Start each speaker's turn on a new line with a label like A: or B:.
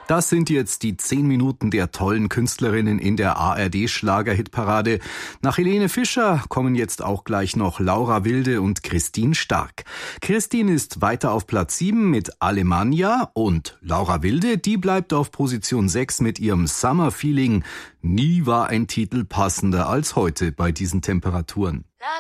A: Das sind jetzt die 10 Minuten der tollen Künstlerinnen in der ARD-Schlager-Hitparade. Nach Helene Fischer kommen jetzt auch gleich noch Laura Wilde und Christine Stark. Christine ist weiter auf Platz 7 mit Alemannia und Laura Wilde, die bleibt auf Position 6 mit ihrem Summer Feeling. Nie war ein Titel passender als heute bei diesen Temperaturen.
B: La